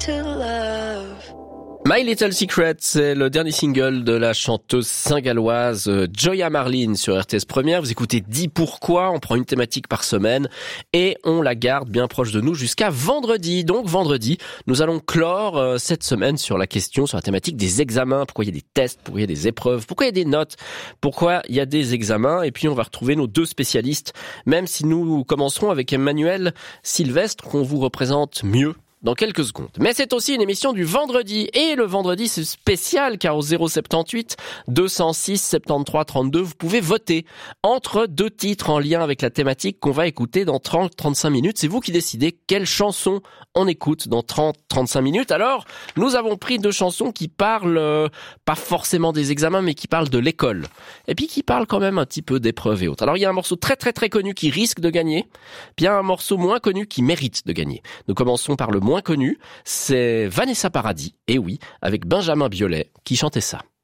to love. My Little Secret, c'est le dernier single de la chanteuse saint-galloise Joya Marlin sur RTS Première. Vous écoutez Dis pourquoi, on prend une thématique par semaine et on la garde bien proche de nous jusqu'à vendredi. Donc vendredi, nous allons clore cette semaine sur la thématique des examens. Pourquoi il y a des tests, pourquoi il y a des épreuves, pourquoi il y a des notes, pourquoi il y a des examens. Et puis on va retrouver nos deux spécialistes, même si nous commencerons avec Emmanuel Sylvestre, qu'on vous représente mieux dans quelques secondes. Mais c'est aussi une émission du vendredi. Et le vendredi, c'est spécial car au 078 206 73 32, vous pouvez voter entre deux titres en lien avec la thématique qu'on va écouter dans 30-35 minutes. C'est vous qui décidez quelle chanson on écoute dans 30-35 minutes. Alors, nous avons pris deux chansons qui parlent pas forcément des examens, mais qui parlent de l'école. Et puis qui parlent quand même un petit peu d'épreuves et autres. Alors, il y a un morceau très très très connu qui risque de gagner, puis il y a un morceau moins connu qui mérite de gagner. Nous commençons par le moins connu, c'est Vanessa Paradis, et oui, avec Benjamin Biolay qui chantait ça.